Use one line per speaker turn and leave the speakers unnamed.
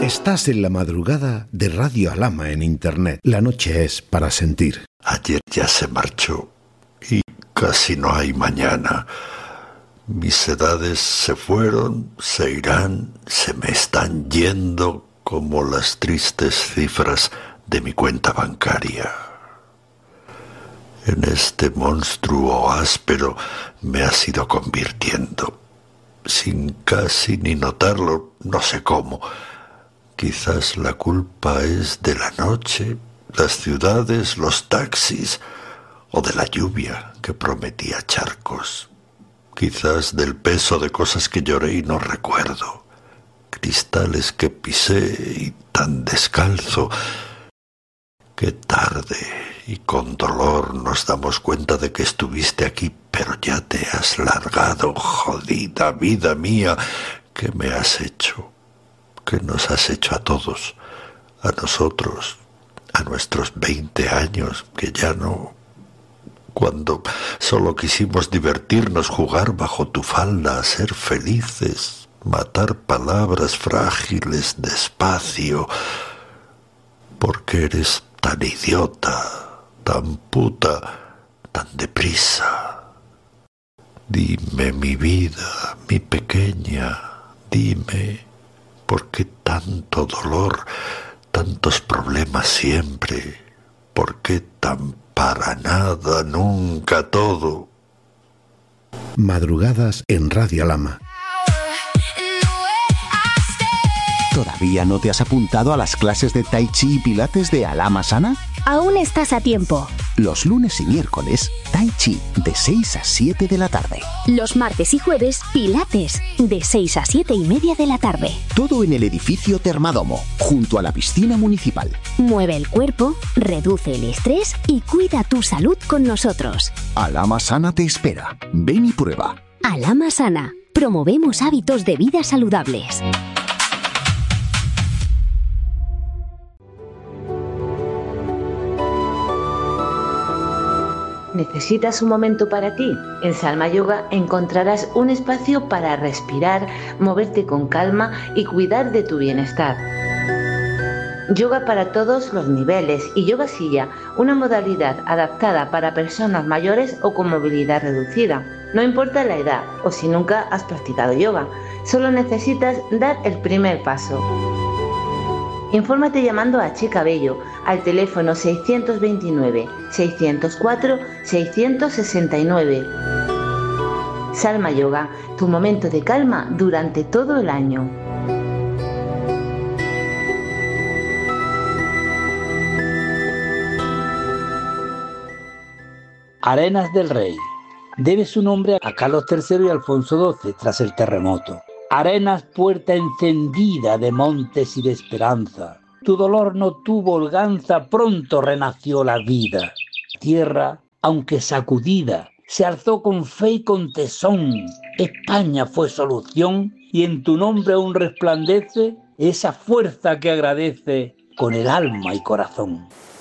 Estás en la madrugada de Radio Alhama en Internet. La noche es para sentir.
Ayer ya se marchó y casi no hay mañana. Mis edades se fueron, se irán, se me están yendo como las tristes cifras de mi cuenta bancaria. En este monstruo áspero me has ido convirtiendo, sin casi ni notarlo, no sé cómo. Quizás la culpa es de la noche, las ciudades, los taxis, o de la lluvia que prometía charcos. Quizás del peso de cosas que lloré y no recuerdo, cristales que pisé y tan descalzo. Qué tarde y con dolor nos damos cuenta de que estuviste aquí, pero ya te has largado, jodida vida mía. ¿Qué me has hecho? ¿Qué nos has hecho a todos? A nosotros, a nuestros 20 años, que ya no... Cuando solo quisimos divertirnos, jugar bajo tu falda, ser felices, matar palabras frágiles despacio. ¿Por qué eres tan idiota, tan puta, tan deprisa? Dime, mi vida, mi pequeña, dime, ¿por qué tanto dolor, tantos problemas siempre? ¿Por qué tan para nada, nunca todo?
Madrugadas en Radio Alhama.
¿Todavía no te has apuntado a las clases de Tai Chi y Pilates de Alhama Sana?
Aún estás a tiempo.
Los lunes y miércoles, Tai Chi de 6 a 7 de la tarde.
Los martes y jueves, Pilates de 6 a 7 y media de la tarde.
Todo en el edificio Termadomo, junto a la piscina municipal.
Mueve el cuerpo, reduce el estrés y cuida tu salud con nosotros.
Alhama Sana te espera. Ven y prueba.
Alhama Sana. Promovemos hábitos de vida saludables.
¿Necesitas un momento para ti? En Salma Yoga encontrarás un espacio para respirar, moverte con calma y cuidar de tu bienestar. Yoga para todos los niveles y yoga silla, una modalidad adaptada para personas mayores o con movilidad reducida. No importa la edad o si nunca has practicado yoga, solo necesitas dar el primer paso. Infórmate llamando a Che Cabello al teléfono 629 604 669. Salma Yoga, tu momento de calma durante todo el año.
Arenas del Rey. Debe su nombre a Carlos III y Alfonso XII tras el terremoto. Arenas, puerta encendida de montes y de esperanza. Tu dolor no tuvo holganza, pronto renació la vida. Tierra, aunque sacudida, se alzó con fe y con tesón. España fue solución y en tu nombre aún resplandece esa fuerza que agradece con el alma y corazón.